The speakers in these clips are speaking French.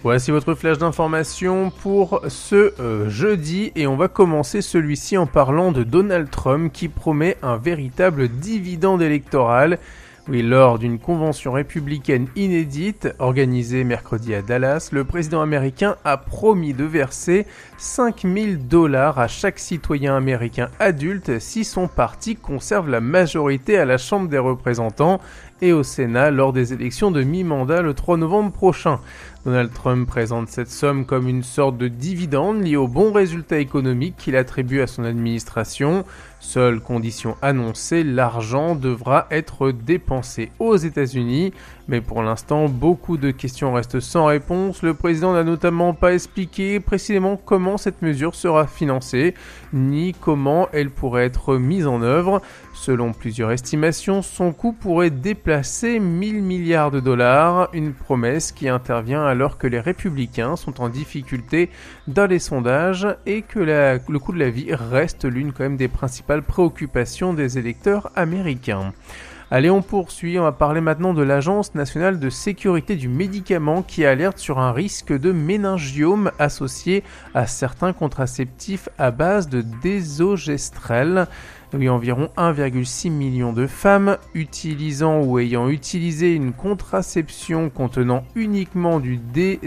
Voici votre flash d'information pour ce jeudi et on va commencer celui-ci en parlant de Donald Trump qui promet un véritable dividende électoral. Oui, lors d'une convention républicaine inédite organisée mercredi à Dallas, le président américain a promis de verser $5 000 à chaque citoyen américain adulte si son parti conserve la majorité à la Chambre des représentants et au Sénat lors des élections de mi-mandat le 3 novembre prochain. Donald Trump présente cette somme comme une sorte de dividende lié aux bons résultats économiques qu'il attribue à son administration. Seule condition annoncée, l'argent devra être dépensé aux États-Unis. Mais pour l'instant, beaucoup de questions restent sans réponse. Le président n'a notamment pas expliqué précisément comment cette mesure sera financée, ni comment elle pourrait être mise en œuvre. Selon plusieurs estimations, son coût pourrait déplacer $1 000 milliards, une promesse qui intervient alors que les républicains sont en difficulté dans les sondages et que le coût de la vie reste l'une quand même des principales préoccupations des électeurs américains. Allez, on poursuit, on va parler maintenant de l'Agence nationale de sécurité du médicament qui alerte sur un risque de méningiome associé à certains contraceptifs à base de désogestrel. Oui, environ 1,6 million de femmes utilisant ou ayant utilisé une contraception contenant uniquement du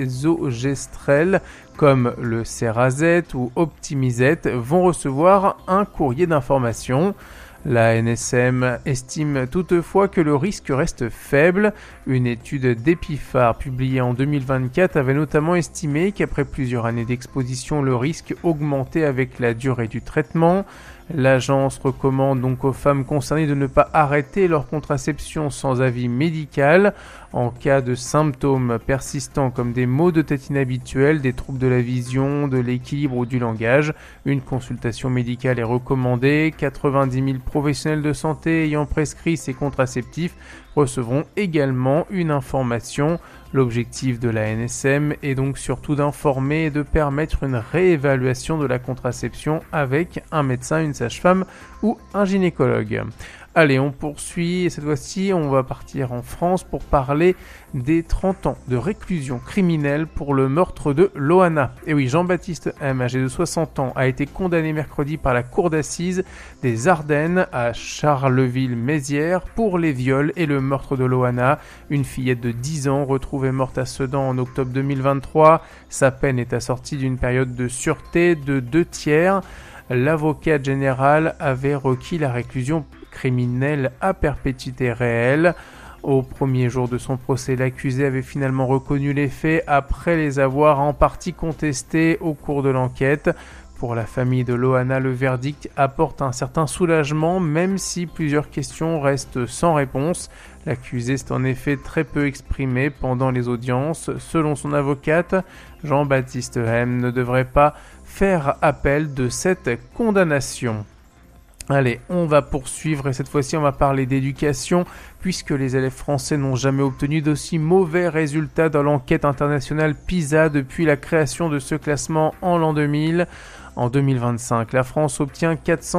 désogestrel comme le Cerazette ou Optimizette vont recevoir un courrier d'information. La NSM estime toutefois que le risque reste faible. Une étude d'Epiphar publiée en 2024 avait notamment estimé qu'après plusieurs années d'exposition, le risque augmentait avec la durée du traitement. L'agence recommande donc aux femmes concernées de ne pas arrêter leur contraception sans avis médical. En cas de symptômes persistants comme des maux de tête inhabituels, des troubles de la vision, de l'équilibre ou du langage, une consultation médicale est recommandée. 90 000 professionnels de santé ayant prescrit ces contraceptifs recevront également une information. L'objectif de la NSM est donc surtout d'informer et de permettre une réévaluation de la contraception avec un médecin, une sage-femme ou un gynécologue. Allez, on poursuit et cette fois-ci, on va partir en France pour parler des 30 ans de réclusion criminelle pour le meurtre de Loana. Et oui, Jean-Baptiste M, âgé de 60 ans, a été condamné mercredi par la cour d'assises des Ardennes à Charleville-Mézières pour les viols et le meurtre de Loana, une fillette de 10 ans retrouvée morte à Sedan en octobre 2023. Sa peine est assortie d'une période de sûreté de 2/3. L'avocat général avait requis la réclusion criminelle à perpétuité réelle. Au premier jour de son procès, l'accusé avait finalement reconnu les faits après les avoir en partie contestés au cours de l'enquête. Pour la famille de Loana, le verdict apporte un certain soulagement, même si plusieurs questions restent sans réponse. L'accusé s'est en effet très peu exprimé pendant les audiences. Selon son avocate, Jean-Baptiste M ne devrait pas faire appel de cette condamnation. Allez, on va poursuivre et cette fois-ci on va parler d'éducation puisque les élèves français n'ont jamais obtenu d'aussi mauvais résultats dans l'enquête internationale PISA depuis la création de ce classement en l'an 2000. En 2025, la France obtient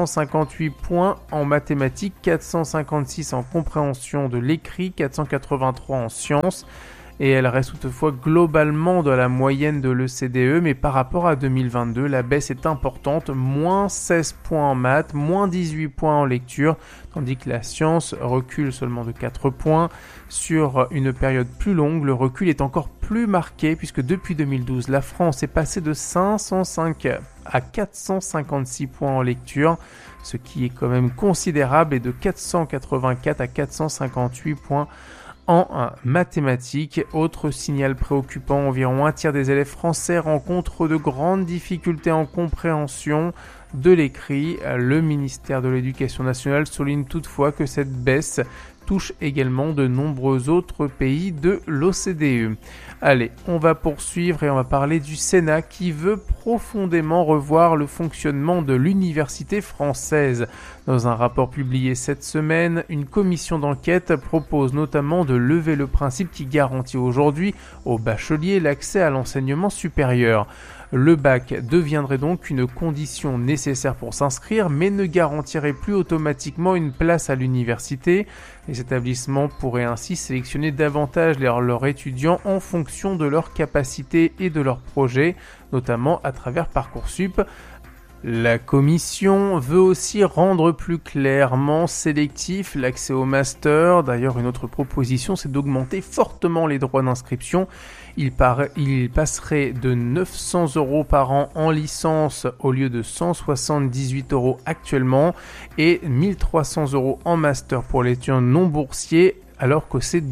458 points en mathématiques, 456 en compréhension de l'écrit, 483 en sciences. Et elle reste toutefois globalement dans la moyenne de l'OCDE, mais par rapport à 2022, la baisse est importante, moins 16 points en maths, moins 18 points en lecture, tandis que la science recule seulement de 4 points. Sur une période plus longue, le recul est encore plus marqué, puisque depuis 2012, la France est passée de 505 à 456 points en lecture, ce qui est quand même considérable, et de 484 à 458 points en mathématiques. Autre signal préoccupant, environ un tiers des élèves français rencontrent de grandes difficultés en compréhension de l'écrit. Le ministère de l'Éducation nationale souligne toutefois que cette baisse touche également de nombreux autres pays de l'OCDE. Allez, on va poursuivre et on va parler du Sénat qui veut profondément revoir le fonctionnement de l'université française. Dans un rapport publié cette semaine, une commission d'enquête propose notamment de lever le principe qui garantit aujourd'hui aux bacheliers l'accès à l'enseignement supérieur. Le bac deviendrait donc une condition nécessaire pour s'inscrire, mais ne garantirait plus automatiquement une place à l'université. Les établissements pourraient ainsi sélectionner davantage leurs étudiants en fonction de leurs capacités et de leurs projets, notamment à travers Parcoursup. La commission veut aussi rendre plus clairement sélectif l'accès au master. D'ailleurs, une autre proposition, c'est d'augmenter fortement les droits d'inscription. Il passerait de 900 € par an en licence au lieu de 178 € actuellement et 1300 € en master pour l'étudiant non boursier alors que c'est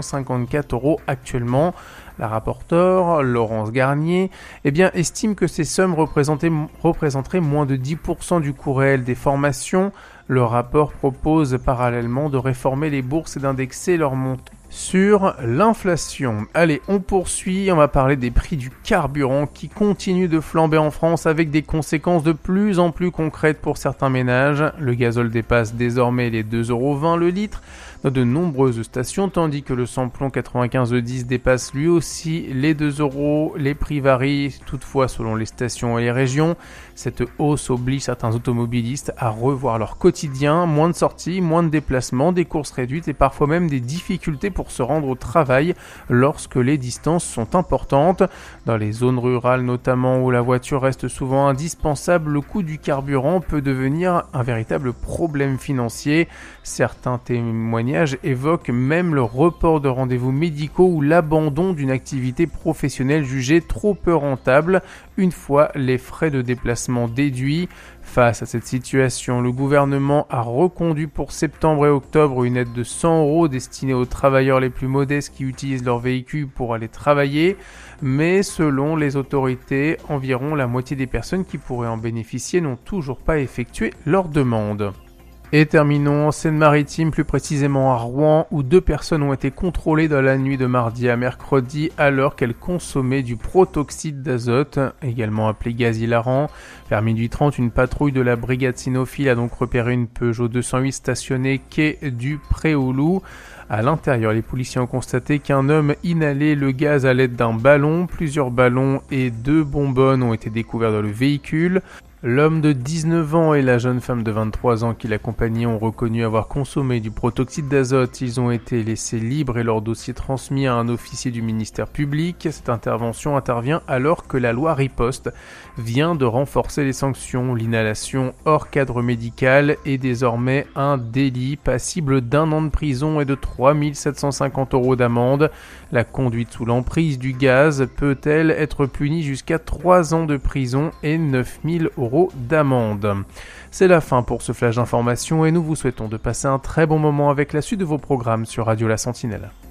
254 € actuellement. La rapporteure, Laurence Garnier, estime que ces sommes représenteraient moins de 10% du coût réel des formations. Le rapport propose parallèlement de réformer les bourses et d'indexer leur montant sur l'inflation. Allez, on poursuit, on va parler des prix du carburant qui continuent de flamber en France avec des conséquences de plus en plus concrètes pour certains ménages. Le gazole dépasse désormais les 2,20 € le litre dans de nombreuses stations, tandis que le samplon 95E10 dépasse lui aussi les 2 €. Les prix varient toutefois selon les stations et les régions. Cette hausse oblige certains automobilistes à revoir leur quotidien, moins de sorties, moins de déplacements, des courses réduites et parfois même des difficultés pour se rendre au travail lorsque les distances sont importantes. Dans les zones rurales notamment où la voiture reste souvent indispensable, le coût du carburant peut devenir un véritable problème financier. Certains témoignages évoquent même le report de rendez-vous médicaux ou l'abandon d'une activité professionnelle jugée trop peu rentable une fois les frais de déplacement déduits. Face à cette situation, le gouvernement a reconduit pour septembre et octobre une aide de 100 € destinée aux travailleurs les plus modestes qui utilisent leur véhicule pour aller travailler. Mais selon les autorités, environ la moitié des personnes qui pourraient en bénéficier n'ont toujours pas effectué leur demande. Et terminons en Seine-Maritime, plus précisément à Rouen, où 2 personnes ont été contrôlées dans la nuit de mardi à mercredi alors qu'elles consommaient du protoxyde d'azote, également appelé gaz hilarant. Vers minuit 30, une patrouille de la brigade cynophile a donc repéré une Peugeot 208 stationnée quai du Pré-aux-Loups. À l'intérieur, les policiers ont constaté qu'un homme inhalait le gaz à l'aide d'un ballon. Plusieurs ballons et 2 bonbonnes ont été découverts dans le véhicule. L'homme de 19 ans et la jeune femme de 23 ans qui l'accompagnaient ont reconnu avoir consommé du protoxyde d'azote. Ils ont été laissés libres et leur dossier transmis à un officier du ministère public. Cette intervention intervient alors que la loi Riposte vient de renforcer les sanctions. L'inhalation hors cadre médical est désormais un délit passible d'1 an de prison et de 3 750 € d'amende. La conduite sous l'emprise du gaz peut-elle être punie jusqu'à 3 ans de prison et 9 000 € d'amende. C'est la fin pour ce flash d'information et nous vous souhaitons de passer un très bon moment avec la suite de vos programmes sur Radio La Sentinelle.